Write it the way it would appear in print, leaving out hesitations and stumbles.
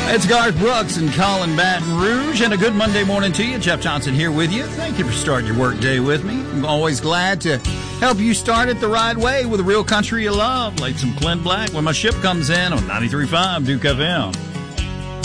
It's Garth Brooks and Colin Baton Rouge, and a good Monday morning to you. Jeff Johnson here with you. Thank you for starting your work day with me. I'm always glad to help you start it the right way with a real country you love, like some Clint Black when my ship comes in on 93.5 Duke FM.